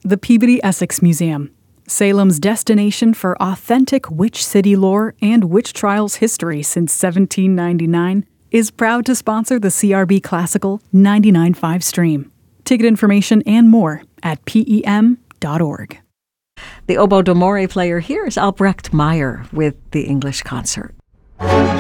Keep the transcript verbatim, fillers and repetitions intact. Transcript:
The Peabody Essex Museum, Salem's destination for authentic witch city lore and witch trials history since seventeen ninety-nine, is proud to sponsor the C R B Classical ninety-nine point five stream. Ticket information and more at P E M dot org. The oboe d'amore player here is Albrecht Meyer with the English Concert.